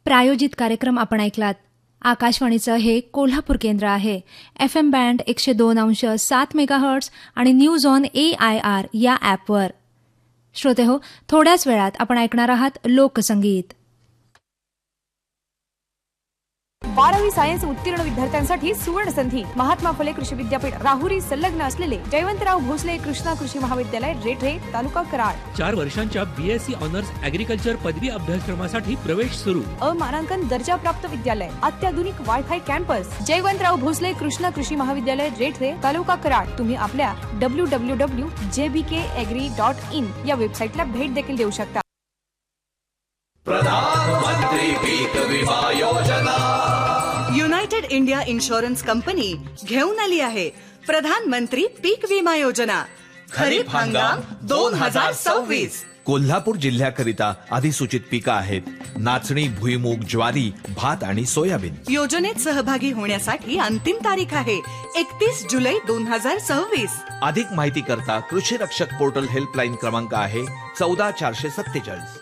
प्रायोजित कार्यक्रम आपण ऐकलात. आकाशवाणीचं हे कोल्हापूर केंद्र आहे. FM बँड 102.7 मेगाहर्ट्झ आणि न्यूज ऑन AIR या ॲपवर. श्रोतेहो, थोड्याच वेळात आपण ऐकणार आहात लोकसंगीत. 12वी सायन्स उत्तीर्ण विद्यार्थ्यांसाठी सुवर्ण संधी. महात्मा फुले कृषी विद्यापीठ राहुरी संलग्न असलेले जयवंतराव भोसले कृष्णा कृषी महाविद्यालय रेठरे तालुका कराड. 4 वर्षांच्या BSc ऑनर्स ॲग्रिकल्चर पदवी अभ्यासक्रमासाठी प्रवेश सुरू. अमानांकन दर्जा प्राप्त विद्यालय, अत्याधुनिक वायफाय कॅम्पस. जयवंतराव भोसले कृष्णा कृषी महाविद्यालय रेठरे तालुका कराड. तुम्ही आपल्या www.jbkagri.in या वेबसाईटला भेट देखील देऊ शकता. प्रधानमंत्री पीक विमा योजना. युनायटेड इंडिया इन्शुरन्स कंपनी घेऊन आली आहे प्रधानमंत्री पीक विमा योजना. खरीप हंगाम 2026. कोल्हापूर जिल्ह्याकरिता अधिसूचित पिकं आहेत नाचणी, भुईमूग, ज्वारी, भात आणि सोयाबीन. योजनेत सहभागी होण्यासाठी अंतिम तारीख आहे 31 जुलै 2026. अधिक माहिती करता कृषी रक्षक पोर्टल हेल्पलाईन क्रमांक आहे 14447.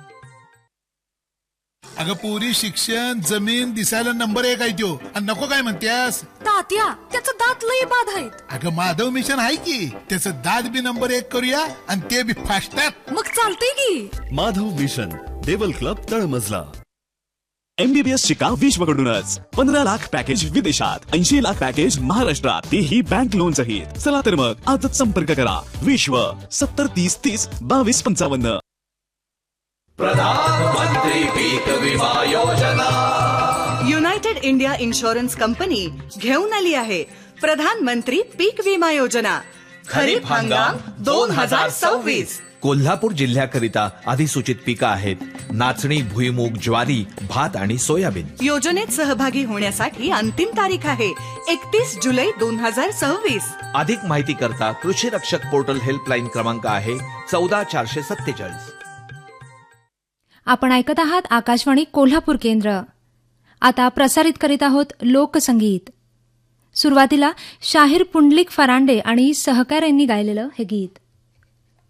अगं पोरी, शिक्षण, जमीन दिसायला नंबर 1 आहे त्यो, आणि नको काय म्हणतेस? तात्या, त्याचं दात लई बाद आहेत. अगं माधव मिशन आहे की, त्याचं दात बी नंबर 1 करूया आणि ते बी फास्टॅग. मग चालतंय की. माधव मिशन, देवल क्लब, तळमजला. MBBS शिका विश्वकडूनच. 15 लाख पॅकेज विदेशात, 80 लाख पॅकेज महाराष्ट्रात, तेही बँक लोन सहित. चला तर मग आजच संपर्क करा. विश्व 7030302255. प्रधानमंत्री पीक विमा योजना. युनायटेड इंडिया इन्शुरन्स कंपनी घेऊन आली आहे प्रधानमंत्री पीक विमा योजना. खरीप हंगाम 2026. कोल्हापूर जिल्ह्याकरिता अधिसूचित पिकं आहेत नाचणी, भुईमूग, ज्वारी, भात आणि सोयाबीन. योजनेत सहभागी होण्यासाठी अंतिम तारीख आहे 31 जुलै 2026. अधिक माहिती करता कृषी रक्षक पोर्टल हेल्पलाईन क्रमांक आहे 14447. आपण ऐकत आहात आकाशवाणी कोल्हापूर केंद्र. आता प्रसारित करीत आहोत लोकसंगीत. सुरुवातीला शाहीर पुंडलिक फरांडे आणि सहकार यांनी गायलेलं हे गीत.